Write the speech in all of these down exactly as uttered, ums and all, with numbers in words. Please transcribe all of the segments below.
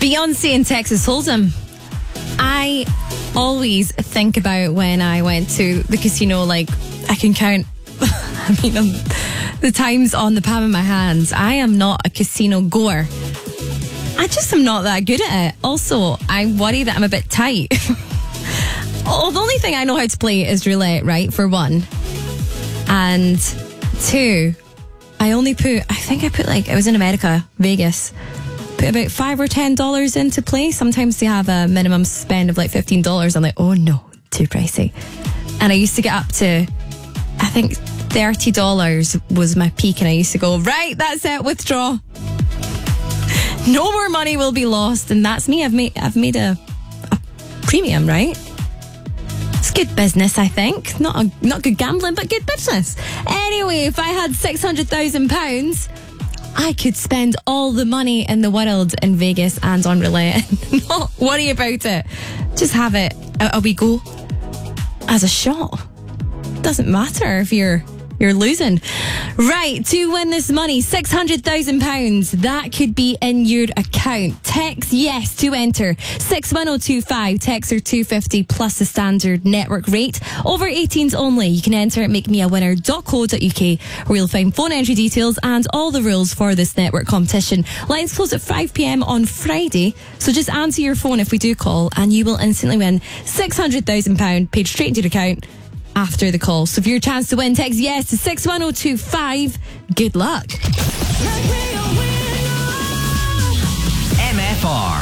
Beyonce in Texas Hold'em. I always think about when I went to the casino, like, I can count, I mean, um, the times on the palm of my hands. I am not a casino goer. I just am not that good at it. Also, I worry that I'm a bit tight. Oh, the only thing I know how to play is roulette, right, for one. And two, I only put, I think I put like, it was in America, Vegas, put about five or ten dollars into play. Sometimes they have a minimum spend of like fifteen dollars. I'm like, oh no, too pricey. And I used to get up to, I think thirty dollars was my peak, and I used to go, right, that's it, withdraw. No more money will be lost. And that's me. I've made, I've made a, a premium, right? It's good business, I think. Not a, not good gambling, but good business. Anyway, if I had six hundred thousand pounds, I could spend all the money in the world in Vegas and on roulette and not worry about it. Just have it a, a wee go as a shot. Doesn't matter if you're you're losing. Right, to win this money, six hundred thousand pounds, that could be in your account. Text yes to enter. six one oh two five, text or two fifty plus the standard network rate. Over eighteens only. You can enter at make me a winner dot co dot uk, where you'll find phone entry details and all the rules for this network competition. Lines close at five p.m. on Friday, so just answer your phone if we do call and you will instantly win six hundred thousand pounds paid straight into your account after the call. So for your chance to win, text yes to six one oh two five. Good luck. M F R.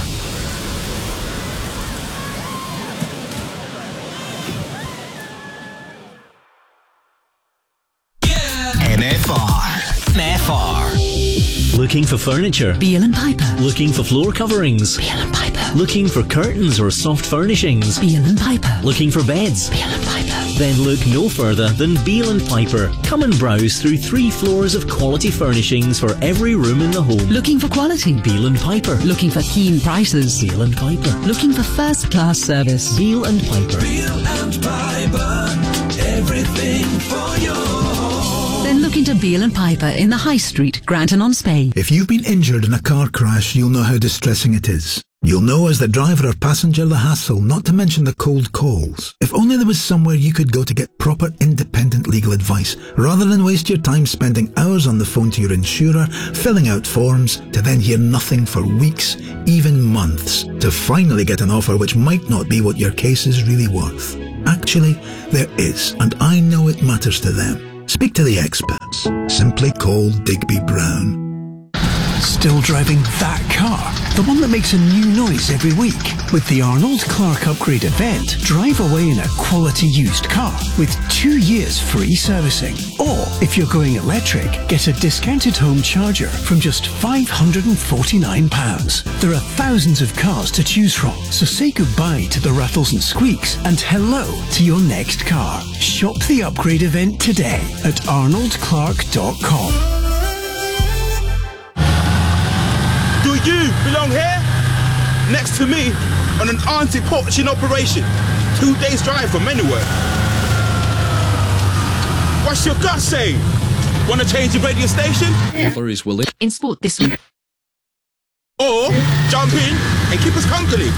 M F R. M F R. Looking for furniture? Beale and Piper. Looking for floor coverings? Beale and Piper. Looking for curtains or soft furnishings? Beale and Piper. Looking for beds? Beale and Piper. Then look no further than Beale and Piper. Come and browse through three floors of quality furnishings for every room in the home. Looking for quality? Beale and Piper. Looking for keen prices? Beale and Piper. Looking for first-class service? Beale and Piper. Beale and Piper, everything for your home. Then look into Beale and Piper in the High Street, Granton-on-Spey. If you've been injured in a car crash, you'll know how distressing it is. You'll know as the driver or passenger the hassle, not to mention the cold calls. If only there was somewhere you could go to get proper independent legal advice, rather than waste your time spending hours on the phone to your insurer, filling out forms, to then hear nothing for weeks, even months, to finally get an offer which might not be what your case is really worth. Actually, there is, and I know it matters to them. Speak to the experts. Simply call Digby Brown. Still driving that car? The one that makes a new noise every week? With the Arnold Clark Upgrade event, drive away in a quality used car with two years free servicing. Or, if you're going electric, get a discounted home charger from just five hundred forty-nine pounds. There are thousands of cars to choose from, so say goodbye to the rattles and squeaks and hello to your next car. Shop the upgrade event today at arnold clark dot com. Do you belong here? Next to me on an anti-poaching operation. Two days drive from anywhere. What's your gut saying? Want to change your radio station? Will In sport this week. Or jump in and keep us company?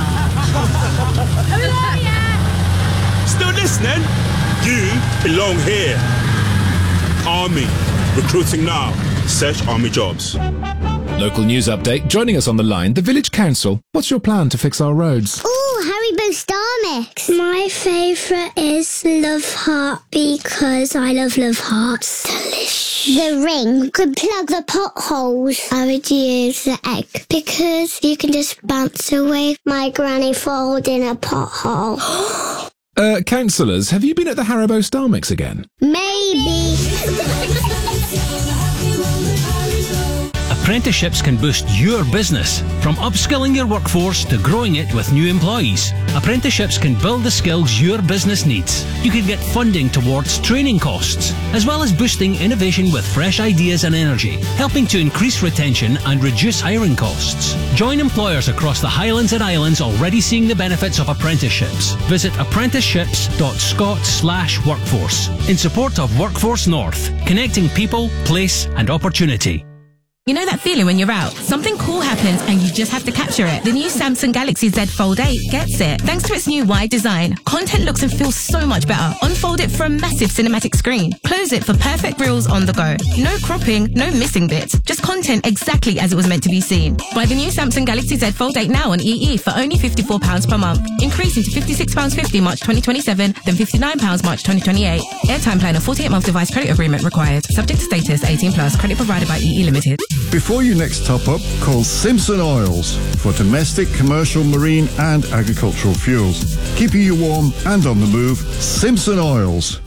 Still listening? You belong here. Army. Recruiting now. Search Army jobs. Local news update. Joining us on the line, the Village Council. What's your plan to fix our roads? Ooh, Haribo Star Mix. My favourite is Love Heart because I love Love Hearts. Delicious. The ring could plug the potholes. I would use the egg because you can just bounce away my granny falls in a pothole. Uh, councillors, have you been at the Haribo Star Mix again? Maybe. Apprenticeships can boost your business. From upskilling your workforce to growing it with new employees, apprenticeships can build the skills your business needs. You can get funding towards training costs, as well as boosting innovation with fresh ideas and energy, helping to increase retention and reduce hiring costs. Join employers across the Highlands and Islands already seeing the benefits of apprenticeships. Visit apprenticeships dot scot slash workforce in support of Workforce North, connecting people, place and opportunity. You know that feeling when you're out? Something cool happens and you just have to capture it. The new Samsung Galaxy Z Fold eight gets it. Thanks to its new wide design, content looks and feels so much better. Unfold it for a massive cinematic screen. Close it for perfect reels on the go. No cropping, no missing bits. Just content exactly as it was meant to be seen. Buy the new Samsung Galaxy Z Fold eight now on E E for only fifty-four pounds per month. Increasing to fifty-six pounds fifty March twenty twenty-seven, then fifty-nine pounds March twenty twenty-eight. Airtime plan of forty-eight month device credit agreement required. Subject to status, eighteen plus. Credit provided by E E Limited. Before you next top up, call Simpson Oils for domestic, commercial, marine and agricultural fuels. Keeping you warm and on the move, Simpson Oils.